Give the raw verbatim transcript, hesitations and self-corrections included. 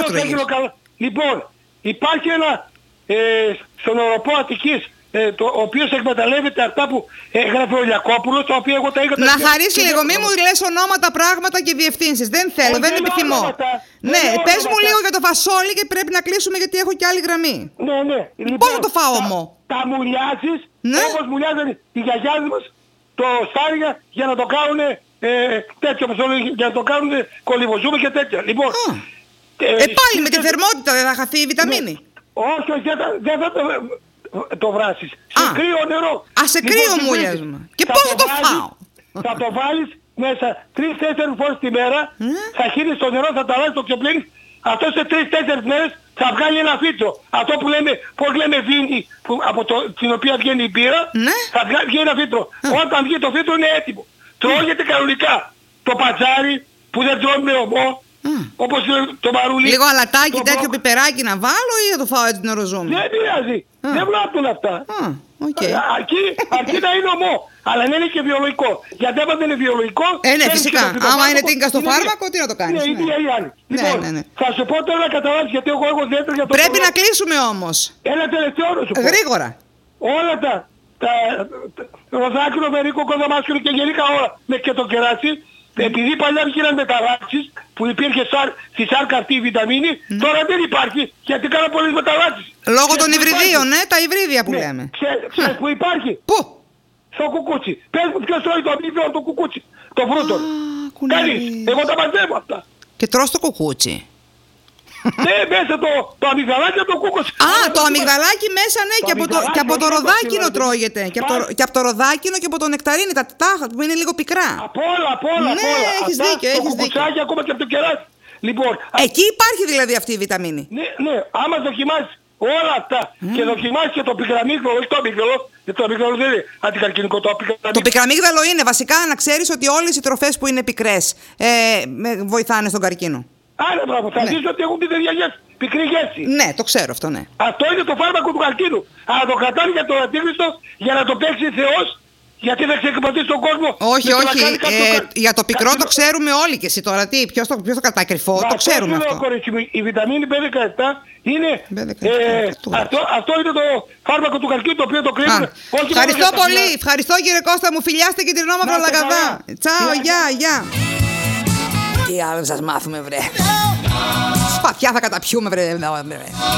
τρώγεις. Λοιπόν, υπάρχει ένα ε, στον οροπό Αττικής, ε, το, ο οποίος εκμεταλλεύεται αυτά που έγραφε ο Λιακόπουλος, το οποίο εγώ τα είχα... Να χαρείς λίγο, μη μου λες ονόματα, πράγματα και διευθύνσεις. Δεν θέλω, ε, δεν επιθυμώ. Ναι, πες μου λίγο για το φασόλι και πρέπει να κλείσουμε γιατί έχω και άλλη γραμμή. Ναι, ναι. Λοιπόν, πώς θα το φάω όμω? Τα, τα μουλιάζεις, ναι. όπως μουλιάζαν οι γιαγιάδες μας το στάρια για να το κάνουν ε, τέτοιο, για να το κάνουν κολυβοζούμε και τέτοια. Λοιπόν, ε, ε, πάλι με τη θερμότητα δεν θα χαθεί η βιταμίνη. Ναι. Όχι, όχι, δεν θα το, το βράσεις. Σε Α. κρύο νερό. Α, σε κρύο λοιπόν, μουλιάζουμε. Και πώς θα το φάω? Θα το βάλεις μέσα τρεις τέσσερις φορές τη μέρα, mm. θα χύνεις το νερό, θα τα αλλάζεις, το ξεπλύνεις. Αυτό σε τρεις τέσσερις μέρες θα βγάλει ένα φύτρο. Αυτό που λέμε, πώς λέμε βίνι, που, από το, την οποία βγαίνει η πύρα, ναι. θα βγει ένα φύτρο. Mm. Όταν βγει το φύτρο είναι έτοιμο. Mm. Τρώγεται κανονικά. Το πατζάρι που δεν τρώμε με ομό, mm. όπως το μαρούλι. Λίγο αλατάκι, το τέτοιο προ... πιπεράκι να βάλω ή θα το φάω έτσι την οροζόμη? Δεν πειράζει. Mm. Δεν βλάπτουν αυτά. Mm. Okay. Αρκεί, αρκεί να είναι ομό. Αλλά να είναι και βιολογικό. Γιατί άμα δεν είναι βιολογικό... Ε, ναι, φυσικά. Άμα είναι τίγκα στο φάρμακο, τι να το κάνεις? Ναι, η μία ή άλλη. Ναι, λοιπόν, ναι, ναι. θα σου πω τώρα να καταλάβεις, γιατί εγώ έχω δέντρο για το... Πρέπει να κλείσουμε όμως. Ένα τελευταίο να σου πω. Γρήγορα. Όλα τα... τα ροδάκινο, μερίκο, κοδαμάσκινο και γενικά όλα. Με και το κεράσι. Επειδή παλιά γίνανε μεταλλάξεις που υπήρχε στη σάρκα αυτή η βιταμίνη, mm. τώρα δεν υπάρχει γιατί κάναν πολλές μεταλλάξεις. Λόγω των υβριδίων, ναι, τα υβρίδια που ναι. λέμε. Ξέρεις που υπάρχει? Πού? Στο κουκούτσι. Πες μου ποιος τρώει το αμύβιο το κουκούτσι. Το φρούτο. Κανείς. Εγώ τα μαζεύω αυτά. Και τρως το κουκούτσι? Ναι, μέσα το, το αμυγδαλάκι από το κούκοτσι. Α, το αμυγδαλάκι μέσα, ναι, το και, από το, και από το ροδάκινο τρώγεται. Και από, το, και από το ροδάκινο και από το νεκταρίνι, τα τάχα που είναι λίγο πικρά. Από όλα, από όλα. Ναι, έχεις αυτά, δίκιο, έχεις δίκιο. Ακόμα και από το κεράσι. Λοιπόν, εκεί υπάρχει δηλαδή αυτή η βιταμίνη. Ναι, ναι, άμα δοκιμάσεις όλα αυτά mm. και δοκιμάσεις και το πικραμίγδαλο, όχι το αμύγδαλο, γιατί το αμύγδαλο δεν είναι αντικαρκινικό. Το πικραμίγδαλο. Το πικραμίγδαλο είναι βασικά να ξέρεις ότι όλες οι τροφές που είναι πικρές ε, βοηθάνε στον καρκίνο. Άρα μπράβο, θα ναι. δεις ότι έχουν την τέτοια γεύση, πικρή γεύση. Ναι, το ξέρω αυτό, ναι. Αυτό είναι το φάρμακο του καρκίνου. Αλλά το κρατάνε για τον αντίχριστο για να το παίξει Θεός, γιατί θα ξεκρυπωθεί στον κόσμο. Όχι, όχι, ε, κα... για το πικρό καρκίνο... το ξέρουμε όλοι και εσύ τώρα. Τι, ποιος το, ποιος το κρατάει κρυφό, μα το ξέρουμε αυτό. αυτό. Κορίτσι, η βιταμίνη μπι δεκαεπτά είναι, ε, αυτό, αυτό είναι το φάρμακο του καρκίνου το οποίο το κρίνουμε. Ευχαριστώ πολύ, ευχαριστώ κύριε Κώστα μου, φιλιάστε και την Ρώμαυρο Λαγαδά. Τσάω, γεια, γεια. Τι άλλο σας μάθουμε βρε. Σπαθιά θα καταπιούμε βρε.